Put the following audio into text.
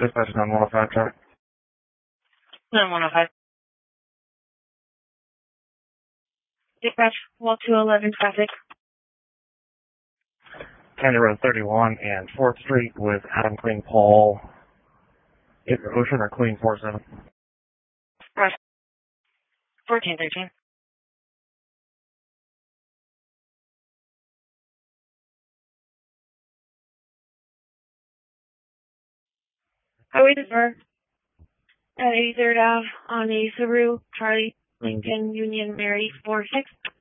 Dispatch 9105 traffic. 9105. Dispatch, Wall 211 traffic. County Road 31 and 4th Street with Adam Clean Paul. Either Ocean or Clean 47. Rush. 1413. Highway Defer at 83rd Ave on a Subaru Charlie Lincoln Union Mary 46.